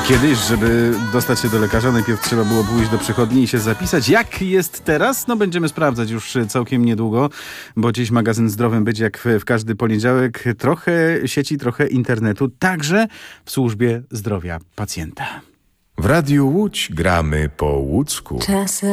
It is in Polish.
Kiedyś, żeby dostać się do lekarza, najpierw trzeba było pójść do przychodni i się zapisać. Jak jest teraz? No będziemy sprawdzać już całkiem niedługo, bo dziś magazyn Zdrowym być jak w każdy poniedziałek. Trochę sieci, trochę internetu, także w służbie zdrowia pacjenta. W Radiu Łódź gramy po łódzku. Czasem